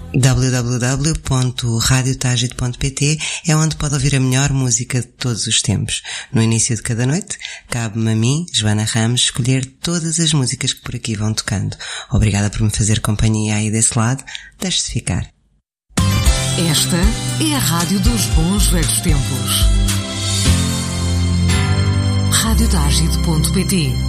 www.radiotagit.pt é onde pode ouvir a melhor música de todos os tempos. No início de cada noite, cabe-me a mim, Joana Ramos, escolher todas as músicas que por aqui vão tocando. Obrigada por me fazer companhia aí desse lado. Deixe-se ficar. Esta é a rádio dos bons velhos tempos. Radiotagit.pt